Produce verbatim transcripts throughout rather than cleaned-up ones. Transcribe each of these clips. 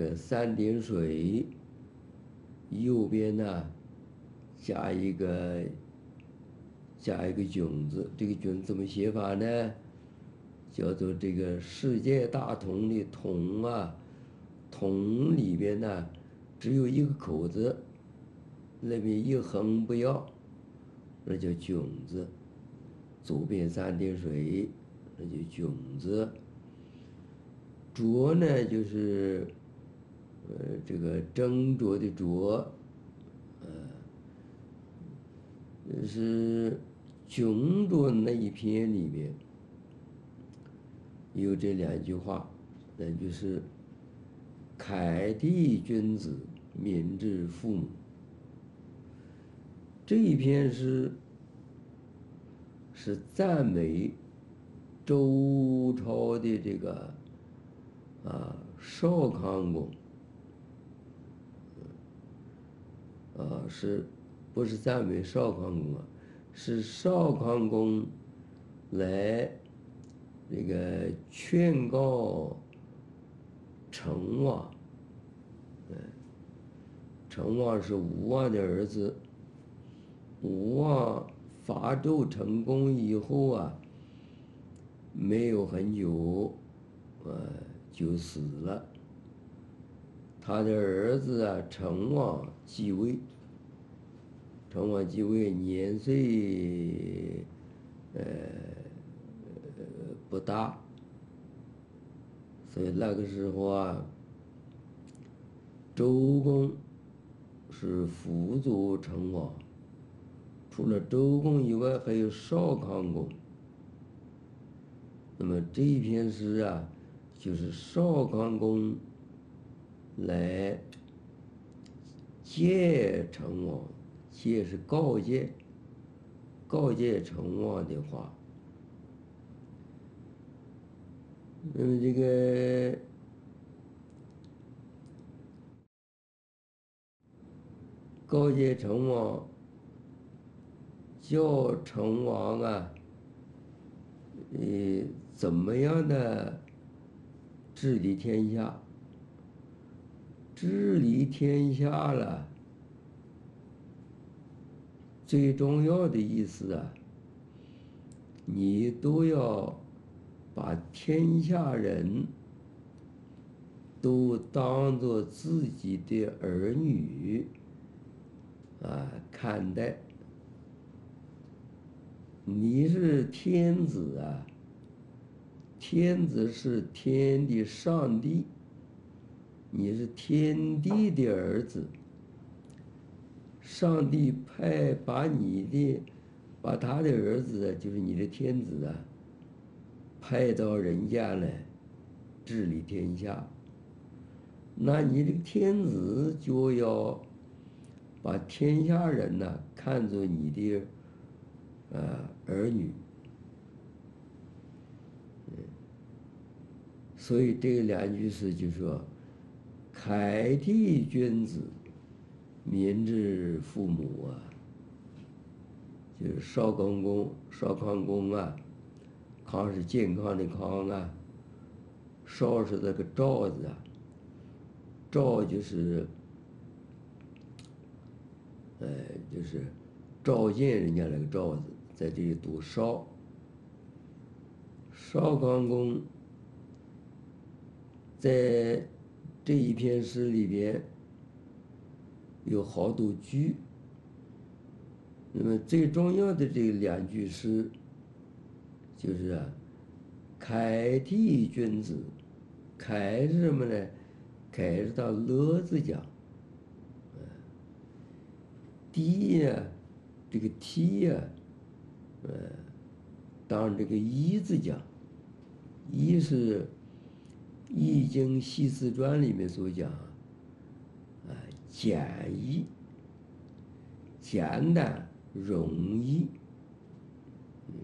个三点水，右边呢加一个加一个囧字，这个囧怎么写法呢？叫做这个世界大同的同啊，同里边呢只有一个口字，那边一横不要，那叫囧字。左边三点水，那就囧字。浊呢就是呃这个斟酌的酌，呃是囧浊那一篇里面有这两句话，那就是凯悌君子，敏之父母。这一篇诗是赞美周朝的这个啊少康公，啊是不是赞美少康公啊？是少康公来这个劝告成王，嗯，成王是吴王的儿子，吴王伐纣成功以后啊，没有很久，呃，就死了。他的儿子啊，成王继位。成王继位年岁，呃，不大，所以那个时候啊，周公是辅佐成王，除了周公以外，还有少康公。那么这一篇诗啊，就是少康公来诫成王，诫是告诫，告诫成王的话。那么这个告诫成王，叫成王啊，呃，怎么样的治理天下？治理天下了，最重要的意思啊，你都要把天下人都当作自己的儿女啊看待。你是天子啊，天子是天的上帝，你是天地的儿子。上帝派把你的，把他的儿子，就是你的天子啊，派到人间来治理天下。那你这个天子就要把天下人呢看作你的呃儿女。所以这两句诗就说：凯悌君子，敏之父母啊，就是少康公，少康公啊，康是健康的康啊，少是那个赵字啊，赵就是呃就是召见人家那个赵字，在这里读少。少康公在这一篇诗里边有好多句，那么最重要的这两句诗就是啊，凯悌君子。凯是什么呢？凯是到乐字讲，悌呀，这个悌呀，呃，当这个一字讲，一是《易经系辞传》里面所讲，啊，简易、简单、容易。嗯，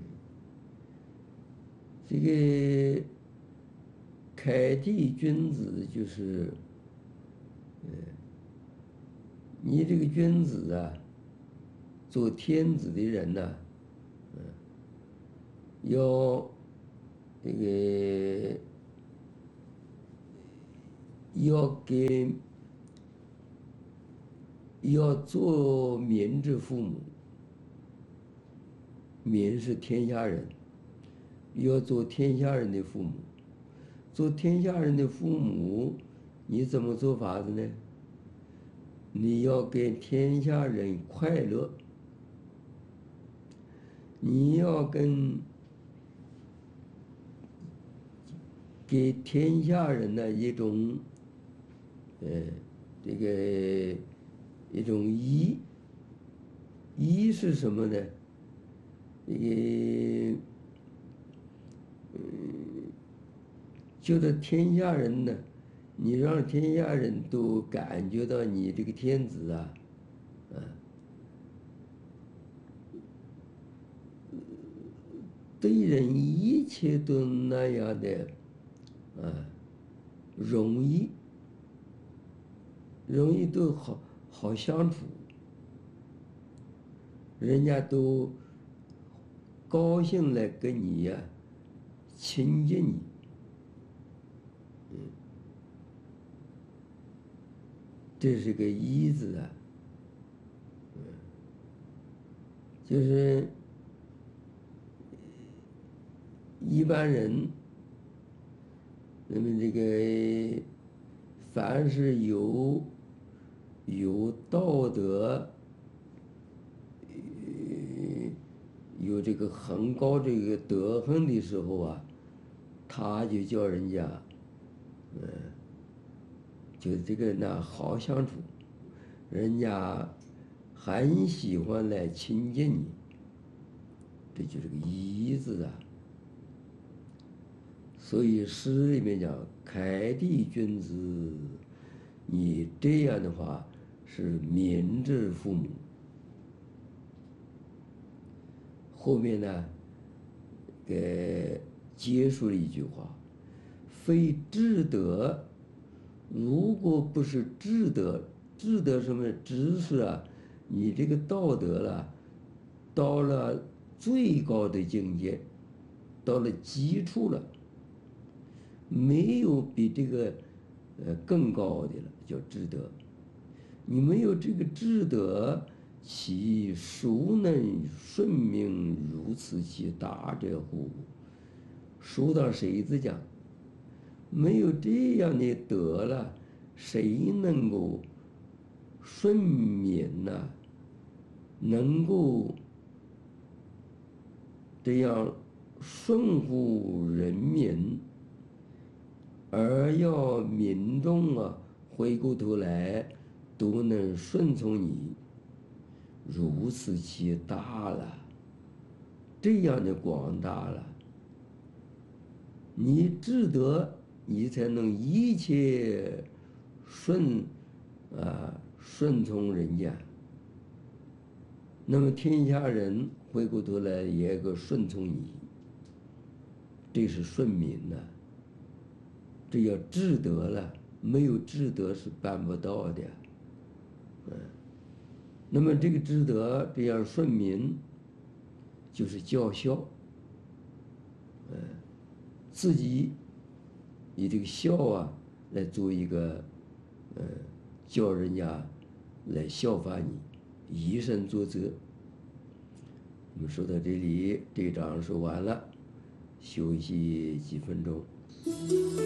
这个凯悌君子就是，呃，你这个君子啊，做天子的人呢、啊，嗯，要这个要给要做民之父母，民是天下人，要做天下人的父母。做天下人的父母，你怎么做法子呢？你要给天下人快乐，你要跟给天下人的一种，呃，这个一种义。义是什么呢？这个，嗯，就是天下人呢，你让天下人都感觉到你这个天子啊，啊，对人一切都那样的，啊，容易，容易都好好相处，人家都高兴来跟你呀、亲近你，嗯，这是个义字啊，嗯，就是一般人，那么这个凡是有有道德，有这个很高这个德行的时候啊，他就叫人家，嗯，就这个呢好相处，人家很喜欢来亲近你，这就是个义字啊。所以诗里面讲开地君子，你这样的话是民之父母。后面呢，给结束了一句话：非至德，如果不是至德，至德什么？知识啊，你这个道德了，到了最高的境界，到了基础了，没有比这个呃更高的了，叫至德。你没有这个至德，其孰能顺命如此其大者乎？说到谁子讲，没有这样的德了，谁能够顺民呐、啊？能够这样顺乎人民，而要民众啊回过头来都能顺从你，如此其大了，这样的广大了。你至德，你才能一切顺啊顺从人家。那么天下人回过头来也个顺从你，这是顺民呐、啊。这要至德了，没有至德是办不到的。嗯，那么这个至德这样顺民，就是教孝。嗯，自己以这个孝啊来做一个，嗯，叫人家来效法你，以身作则。我们说到这里，这章说完了，休息几分钟。